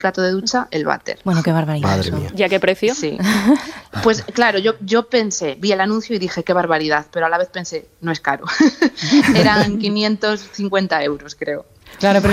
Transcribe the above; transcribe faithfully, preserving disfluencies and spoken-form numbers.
plato de ducha, el váter. Bueno, qué barbaridad. Madre eso. mía. ¿Y a qué precio? Sí. Pues claro, yo, yo pensé, vi el anuncio y dije, qué barbaridad, pero a la vez pensé, no es caro. Eran quinientos cincuenta euros, creo. Claro, pero